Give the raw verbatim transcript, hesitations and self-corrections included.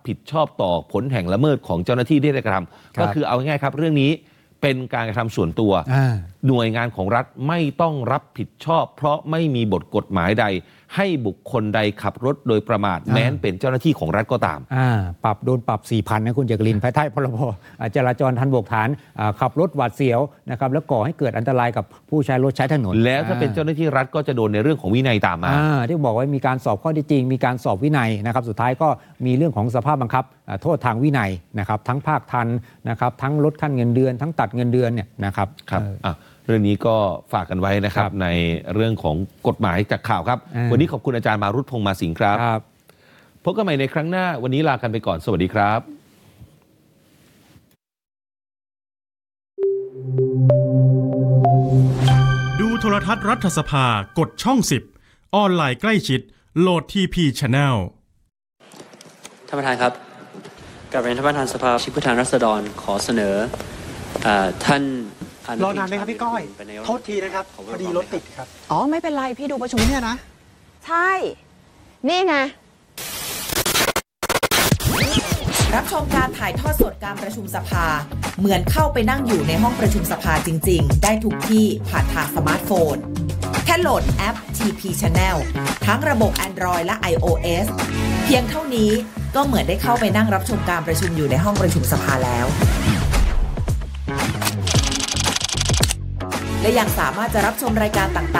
ผิดชอบต่อผลแห่งละเมิดของเจ้าหน้าที่ที่ได้กระทำก็คือเอาง่ายๆครับเรื่องนี้เป็นการกระทำส่วนตัวหน่วยงานของรัฐไม่ต้องรับผิดชอบเพราะไม่มีบทกฎหมายใดให้บุคคลใดขับรถโดยประมาทแม้นเป็นเจ้าหน้าที่ของรัฐก็ตามปรับโดนปรับ สี่พัน นะคุณจักรินทร์ภายใต้พรบจราจรทางบกฐานขับรถหวาดเสียวนะครับแล้วก่อให้เกิดอันตรายกับผู้ใช้รถใช้ถนนแล้วถ้าเป็นเจ้าหน้าที่รัฐก็จะโดนในเรื่องของวินัยตามมาที่บอกว่ามีการสอบข้อเท็จจริงมีการสอบวินัยนะครับสุดท้ายก็มีเรื่องของสภาพบังคับโทษทางวินัยนะครับทั้งภาคทันนะครับทั้งลดขั้นเงินเดือนทั้งตัดเงินเดือนเนี่ยนะครับครับเรื่องนี้ก็ฝากกันไว้นะครับในเรื่องของกฎหมายจากข่าวครับวันนี้ขอบคุณอาจารย์มารุตพงษ์มาสิงห์ครับพบกันใหม่ในครั้งหน้าวันนี้ลากันไปก่อนสวัสดีครับดูโทรทัศน์รัฐสภากดช่องสิบออนไลน์ใกล้ชิดโหลด ที พี Channel ท่านประธานครับกับเรียนท่านประธานสภาผู้แทนราษฎรขอเสนอท่านรอนานไหมครับพี่ก้อยโทษทีนะครับพอดีรถติดครับอ๋อไม่เป็นไรพี่ดูประชุมเนี่ยนะใช่นี่ไงรับชมการถ่ายทอดสดการประชุมสภาเหมือนเข้าไปนั่งอยู่ในห้องประชุมสภาจริงๆได้ทุกที่ผ่านทางสมาร์ทโฟนแค่โหลดแอป ที พี Channel ทั้งระบบ Android และ iOS เพียงเท่านี้ก็เหมือนได้เข้าไปนั่งรับชมการประชุมอยู่ในห้องประชุมสภาแล้วและยังสามารถจะรับชมรายการต่างๆ